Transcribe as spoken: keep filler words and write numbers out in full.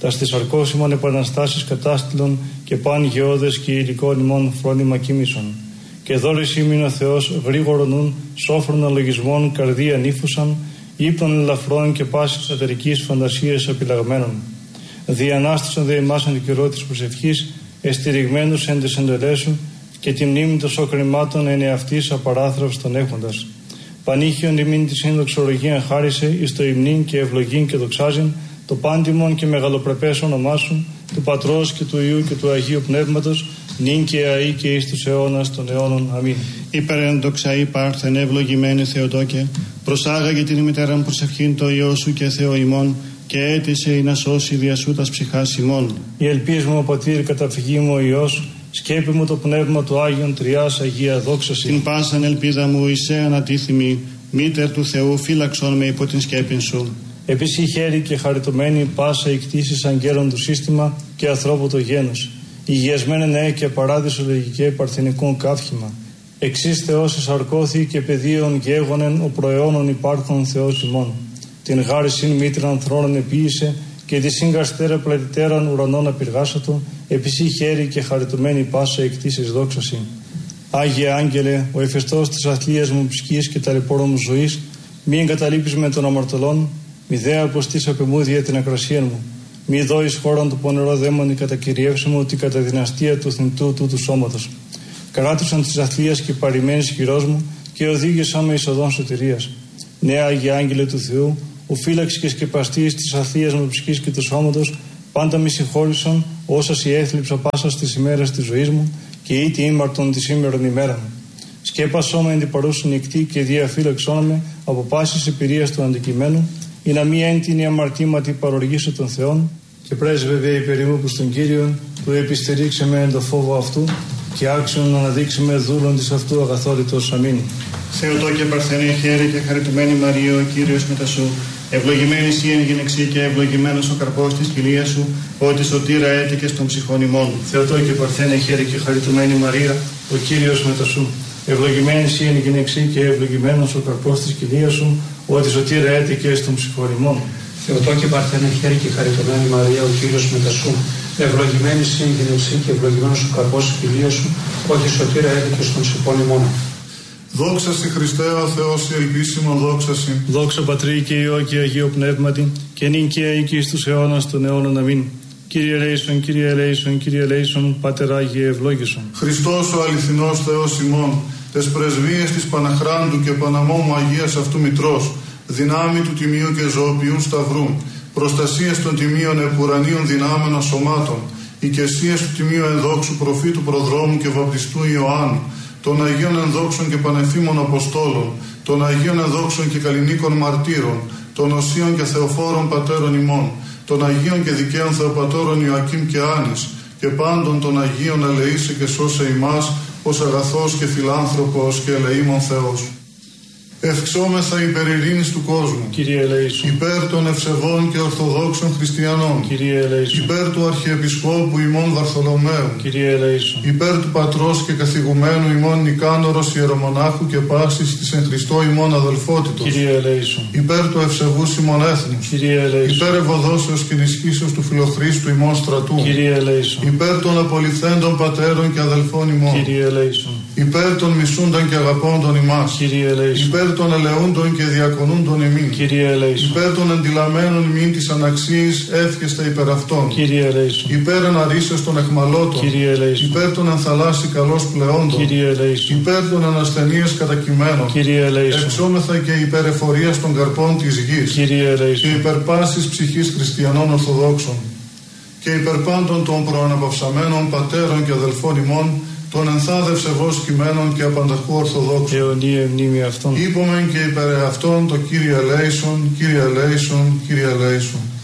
τα στις αρκώσιμων επαναστάσεις κατάστηλων και παν γεώδες και υλικών ημών φρόνημα κοίμησον. Και δώρης ήμην ο Θεός γρήγορον νουν, σόφρον αλογισμών καρδία νύφουσαν, ύπνων ελαφρών και πάσης ατερικής φαντασίας επιλαγμένων. Διανάστησαν δε ημάς εν καιρό της προσευχής, εστηριγμένους εν της εντελέσου και τη μνήμη των σοκρημάτων εν εαυτής απαράθραυστον έχοντας. Πανήχιον ημίν τη συνδοξολογία χάρισε εις το υμνήν και ευλογήν και δοξάζειν, το πάντιμον και μεγαλοπρεπές όνομά σου, του Πατρός και του Υιού και του Αγίου Πνεύματος, νυν και αεί και εις τους αιώνας των αιώνων. Αμήν. Υπερέντοξα υπάρχθεν ευλογημένη Θεοτόκε, προσάγαγε την ημιτέραν προσευχήν το Υιό σου και Θεό ημών, και έτησε ή να σώσει δια σου τας ψυχάς ημών. Η ελπίς μου, ο Πατήρ, καταφυγή μου ο Υιός, σκέπη μου το πνεύμα του Άγιον Τριάς Αγία δόξαση. Την πάσαν ελπίδα μου εισέ ανατίθυμη, μήτερ του Θεού φύλαξον με υπό την σκέπην σου. Επίση χέρι και χαριτωμένη πάσα η κτήση αγγέλων του σύστημα και ανθρώπου το γένος. Υγιασμένε νέε και παράδεισο λογικέ παρθενικών καύχημα. Εξής Θεός εσαρκώθη και πεδίων γέγονεν ο προαιώνων υπάρχων Θεός ημών. Την γάρισιν μήτραν θρόνων επίησε και τη σύγκαστέρα πλατητέραν ουρανών απειργάσατο, επίση χέρι και χαριτωμένη πάσα η κτήση δόξαση. Άγιε Άγγελε, ο εφεστός της αθλίας μου ψυχής και ταλαιπώρων μου ζωής, μη εγκαταλείπεις με των αμαρτωλών, μη δε αποστείς απεμούδια την ακρασία μου. Μη δώεις χώραν του πονερό δαίμονι κατακυριεύσει μου ότι κατά δυναστεία του θνητού τούτου σώματος. Κράτουσαν της αθλίας και παρημένης χειρός μου και οδήγησαν με εις οδόν σωτηρίας. Νέα Άγιε Άγγελε του Θεού, ο φύλαξη και σκεπαστής της αθλίας μου ψυχής και του σώματος, πάντα μη συγχώρησαν όσα σοι έθλιψα πάσα στις ημέρες της ζωής μου και ήτι ήμαρτον τη σήμερον ημέρα μου. Σκέπασό με εν την παρούσιν νυχτή και διαφύλαξόν με από πάσης εμπειρίας του αντικειμένου, ή να μη έντυνη αμαρτήματι παροργήσω των Θεών, και πρέσβευε υπερήμου προς τον Κύριον, που επιστερήξε με εν το φόβο αυτού, και άξιον να αναδείξει με δούλον της αυτού αγαθόρητος. Αμήν. Θεοτό και παρθενέ χαίρε και χαριτωμένη Μαρία, ο Κύριος μετά σου. Ευλογημένη εσύ εν γυναιξή και ευλογημένος ο καρπός της κοιλίας σου, ότι σωτήρα έτηκες των ψυχών ημών. Θεοτό και παρθένε χαίρε και χαριτωμένη Μαρία, ο Κύριος μετά σου. Ευλογημένη εσύ εν γυναιξή και ευλογημένος ο καρπός της κοιλίας σου, ότι σωτήρα έτηκες των ψυχών ημών. Θεοτό και παρθένε χαίρε και χαριτωμένη Μαρία, ο Κύριος μετά σου. Ευλογημένη εσύ εν γυναιξή και ευλογημένος ο καρπός της κοιλίας σου, ότι σωτήρα έτηκες των ψυχών ημών. Δόξα στη Χριστέ ο Θεός η ελπίσιμον δόξαση. Δόξα Πατρί και Υιό και Αγίο Πνεύματι, και νυν και αεί και εις τους αιώνας των αιώνων. Αμήν. Κύριε ελέησον, Κύριε ελέησον, Κύριε ελέησον, Πάτερ Άγιε ευλόγησον. Χριστός ο αληθινός Θεός ημών, τες πρεσβείες της Παναχράντου και Παναμόμου Αγίας αυτού Μητρός, δυνάμει του Τιμίου και Ζωοποιού Σταυρού, προστασίες των Τιμίων επουρανίων δυνάμενων σωμάτων, οικεσίες του Τιμίου ενδόξου προφήτου προδρόμου και βαπτιστού Ιωάννου, των Αγίων ενδόξων και πανεφήμων Αποστόλων, των Αγίων ενδόξων και καλλινίκων μαρτύρων, των Οσίων και Θεοφόρων Πατέρων ημών, των Αγίων και δικαίων Θεοπατώρων Ιωακήμ και Άνης, και πάντων των Αγίων ελεήσε και σώσε ημάς, ως αγαθός και φιλάνθρωπος και ελεήμων Θεός. Ευξόμεθα υπέρ ειρήνης του κόσμου. Κύριε ελέησον. Υπέρ των ευσεβών και ορθοδόξων χριστιανών. Κύριε ελέησον. Υπέρ του Αρχιεπισκόπου ημών Βαρθολομαίου. Κύριε ελέησον. Υπέρ του Πατρός και καθηγουμένου ημών Νικάνορος Ιερομονάχου και πάσης της εν Χριστώ ημών αδελφότητος. Κύριε ελέησον. Υπέρ του ευσεβούς ημών έθνους. Κύριε ελέησον. Υπέρ ευωδόσεως και ενισχύσεως του Φιλοχρίστου ημών στρατού. Κύριε ελέησον. Υπέρ των απολυθέντων πατέρων και αδελφών ημών. Κύριε ελέησον. Υπέρ των μισούντων και αγαπώντων ημάς. Κύριε ελέησον. Υπέρ των ελεούντων και διακονούντων ημίν. Κύριε ελέησον. Υπέρ των εντυλαμένων ημίν της αναξίης εύχεστε υπέρ αυτών. Κύριε ελέησον. Υπέρ εναρίσεως των εχμαλώτων. Κύριε ελέησον. Υπέρ των ενθαλάσσι καλώς πλεόντων. Κύριε ελέησον. Υπέρ των ανασθενείας κατακειμένων. Κύριε ελέησον. Εξόμεθα και υπέρ εφορίας των καρπών της γης. Κύριε ελέησον. Και υπέρ πάσης ψυχής χριστιανών Ορθοδόξων. Και υπέρ πάντων των προαναπαυσαμένων πατέρων και αδελφών ημών, των ενθάδευσε βος κειμένων και απανταχού Ορθοδόξων. Αιωνία μνήμη αυτών. Είπομεν και υπέρ αυτών το Κύριε ελέησον, Κύριε ελέησον, Κύριε ελέησον.